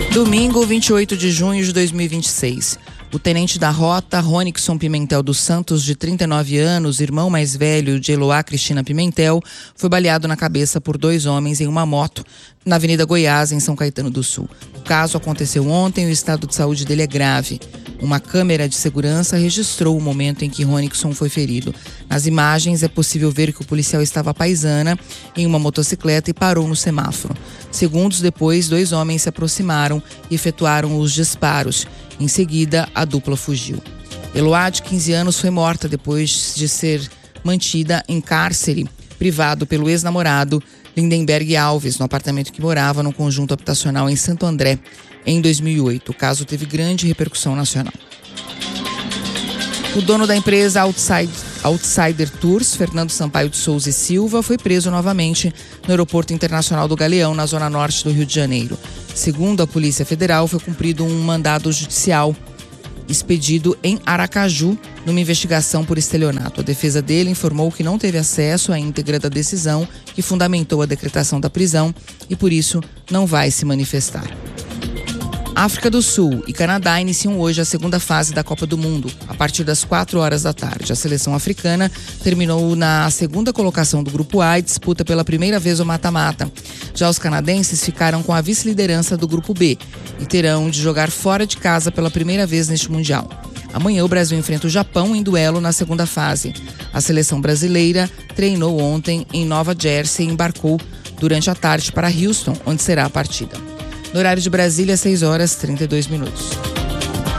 Domingo, 28 de junho de 2026. O tenente da rota, Ronixon Pimentel dos Santos, de 39 anos, irmão mais velho de Eloá Cristina Pimentel, foi baleado na cabeça por 2 homens em uma moto na Avenida Goiás, em São Caetano do Sul. O caso aconteceu ontem e o estado de saúde dele é grave. Uma câmera de segurança registrou o momento em que Ronixon foi ferido. Nas imagens é possível ver que o policial estava à paisana em uma motocicleta e parou no semáforo. Segundos depois, 2 homens se aproximaram e efetuaram os disparos. Em seguida, a dupla fugiu. Eloá, de 15 anos, foi morta depois de ser mantida em cárcere privado pelo ex-namorado Lindenberg Alves, no apartamento que morava no conjunto habitacional em Santo André, em 2008. O caso teve grande repercussão nacional. O dono da empresa Outsider Tours, Fernando Sampaio de Souza e Silva, foi preso novamente no Aeroporto Internacional do Galeão, na zona norte do Rio de Janeiro. Segundo a Polícia Federal, foi cumprido um mandado judicial expedido em Aracaju, numa investigação por estelionato. A defesa dele informou que não teve acesso à íntegra da decisão que fundamentou a decretação da prisão e, por isso, não vai se manifestar. África do Sul e Canadá iniciam hoje a segunda fase da Copa do Mundo, a partir das 4h da tarde. A seleção africana terminou na segunda colocação do Grupo A e disputa pela primeira vez o mata-mata. Já os canadenses ficaram com a vice-liderança do Grupo B e terão de jogar fora de casa pela primeira vez neste Mundial. Amanhã o Brasil enfrenta o Japão em duelo na segunda fase. A seleção brasileira treinou ontem em Nova Jersey e embarcou durante a tarde para Houston, onde será a partida. No horário de Brasília, 6h32.